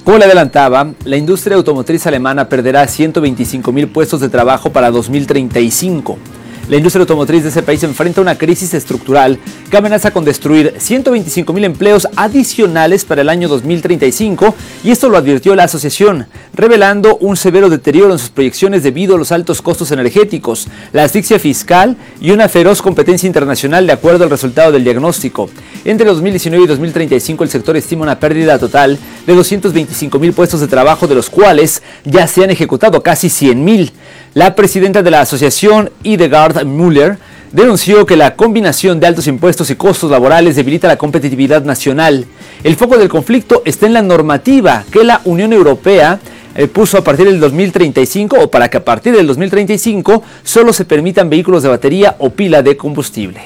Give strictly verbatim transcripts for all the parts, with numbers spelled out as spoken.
Como le adelantaba, la industria automotriz alemana perderá ciento veinticinco mil puestos de trabajo para dos mil treinta y cinco. La industria automotriz de ese país enfrenta una crisis estructural que amenaza con destruir ciento veinticinco mil empleos adicionales para el año dos mil treinta y cinco, y esto lo advirtió la asociación, revelando un severo deterioro en sus proyecciones debido a los altos costos energéticos, la asfixia fiscal y una feroz competencia internacional de acuerdo al resultado del diagnóstico. Entre dos mil diecinueve y dos mil treinta y cinco el sector estima una pérdida total de doscientos veinticinco mil puestos de trabajo, de los cuales ya se han ejecutado casi cien mil. La presidenta de la asociación, Hildegard Müller, denunció que la combinación de altos impuestos y costos laborales debilita la competitividad nacional. El foco del conflicto está en la normativa que la Unión Europea eh, puso a partir del dos mil treinta y cinco, o para que a partir del dos mil treinta y cinco solo se permitan vehículos de batería o pila de combustible.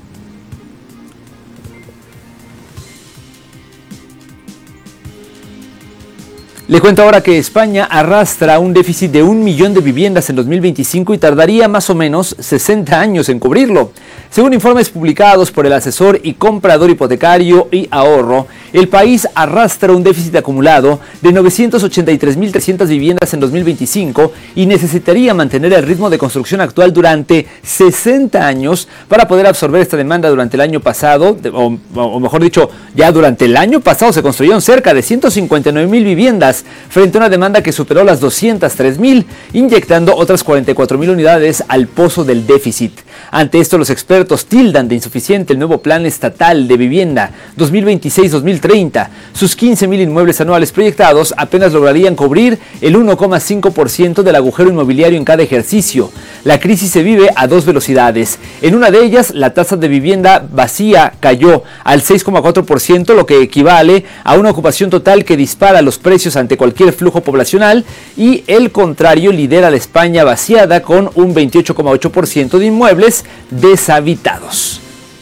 Le cuento ahora que España arrastra un déficit de un millón de viviendas en dos mil veinticinco y tardaría más o menos sesenta años en cubrirlo. Según informes publicados por el asesor y comprador hipotecario y ahorro, el país arrastra un déficit acumulado de novecientas ochenta y tres mil trescientas viviendas en dos mil veinticinco y necesitaría mantener el ritmo de construcción actual durante sesenta años para poder absorber esta demanda. Durante el año pasado, o, o mejor dicho, ya durante el año pasado se construyeron cerca de ciento cincuenta y nueve mil viviendas frente a una demanda que superó las doscientas tres mil, inyectando otras cuarenta y cuatro mil unidades al pozo del déficit. Ante esto, los expertos tildan de insuficiente el nuevo Plan Estatal de Vivienda dos mil veintiséis a dos mil treinta. Sus quince mil inmuebles anuales proyectados apenas lograrían cubrir el uno coma cinco por ciento del agujero inmobiliario en cada ejercicio. La crisis se vive a dos velocidades. En una de ellas, la tasa de vivienda vacía cayó al seis coma cuatro por ciento, lo que equivale a una ocupación total que dispara los precios ante cualquier flujo poblacional, y el contrario lidera la España vaciada con un veintiocho coma ocho por ciento de inmuebles deshabitados.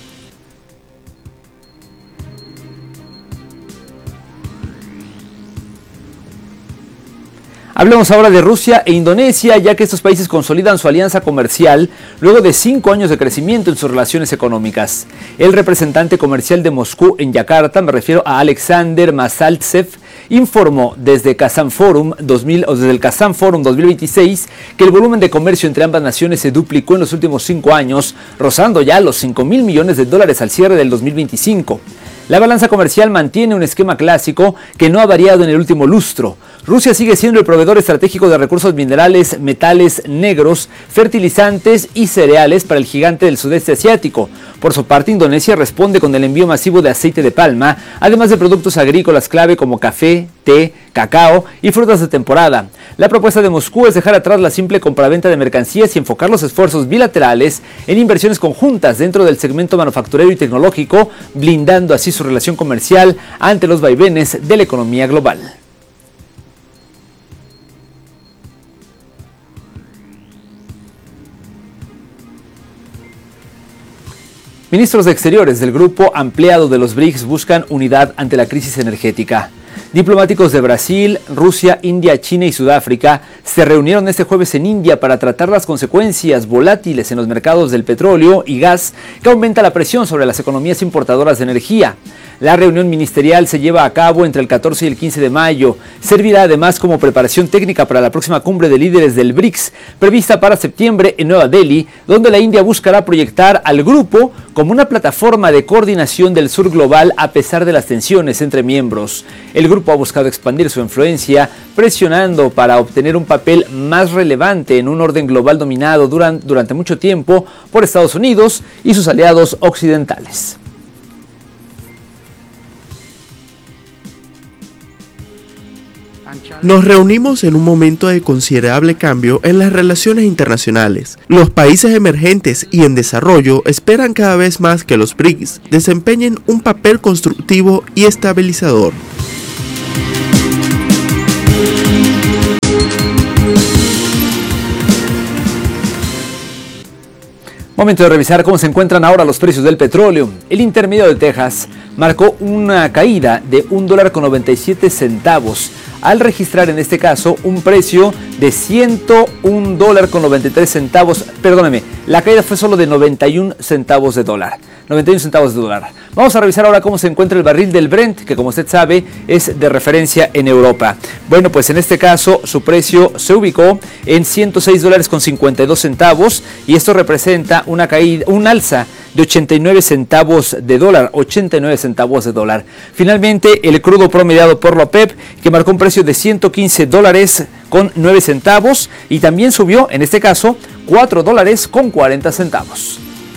Hablemos ahora de Rusia e Indonesia, ya que estos países consolidan su alianza comercial luego de cinco años de crecimiento en sus relaciones económicas. El representante comercial de Moscú en Yakarta, me refiero a Alexander Masaltsev, informó desde Kazán Forum dos mil, o desde el Kazán Forum dos mil veintiséis que el volumen de comercio entre ambas naciones se duplicó en los últimos cinco años, rozando ya los cinco mil millones de dólares al cierre del dos mil veinticinco. La balanza comercial mantiene un esquema clásico que no ha variado en el último lustro. Rusia sigue siendo el proveedor estratégico de recursos minerales, metales negros, fertilizantes y cereales para el gigante del sudeste asiático. Por su parte, Indonesia responde con el envío masivo de aceite de palma, además de productos agrícolas clave como café, té, cacao y frutas de temporada. La propuesta de Moscú es dejar atrás la simple compraventa de mercancías y enfocar los esfuerzos bilaterales en inversiones conjuntas dentro del segmento manufacturero y tecnológico, blindando así su relación comercial ante los vaivenes de la economía global. Ministros de Exteriores del grupo ampliado de los B R I C S buscan unidad ante la crisis energética. Diplomáticos de Brasil, Rusia, India, China y Sudáfrica se reunieron este jueves en India para tratar las consecuencias volátiles en los mercados del petróleo y gas que aumenta la presión sobre las economías importadoras de energía. La reunión ministerial se lleva a cabo entre el catorce y el quince de mayo. Servirá además como preparación técnica para la próxima cumbre de líderes del B R I C S, prevista para septiembre en Nueva Delhi, donde la India buscará proyectar al grupo como una plataforma de coordinación del sur global a pesar de las tensiones entre miembros. El grupo ha buscado expandir su influencia, presionando para obtener un papel más relevante en un orden global dominado durante, durante mucho tiempo por Estados Unidos y sus aliados occidentales. Nos reunimos en un momento de considerable cambio en las relaciones internacionales. Los países emergentes y en desarrollo esperan cada vez más que los B R I C S desempeñen un papel constructivo y estabilizador. Momento de revisar cómo se encuentran ahora los precios del petróleo. El intermedio de Texas marcó una caída de un dólar con noventa y siete centavos al registrar en este caso un precio de ciento un dólares con noventa y tres centavos, perdóneme, la caída fue solo de noventa y un centavos de dólar, noventa y un centavos de dólar. Vamos a revisar ahora cómo se encuentra el barril del Brent, que como usted sabe es de referencia en Europa. Bueno, pues en este caso su precio se ubicó en ciento seis dólares con cincuenta y dos centavos y esto representa una caída, un alza de ochenta y nueve centavos de dólar, ochenta y nueve centavos de dólar. Finalmente, el crudo promediado por la OPEP, que marcó un precio de ciento quince dólares con nueve centavos y también subió, en este caso, cuatro dólares con cuarenta centavos.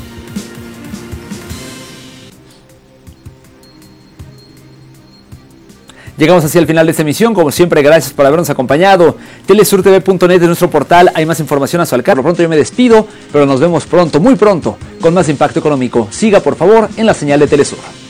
Llegamos así al final de esta emisión. Como siempre, gracias por habernos acompañado. Telesur T V punto net es nuestro portal. Hay más información a su alcance. Por lo pronto yo me despido, pero nos vemos pronto, muy pronto, con más Impacto Económico. Siga, por favor, en la señal de Telesur.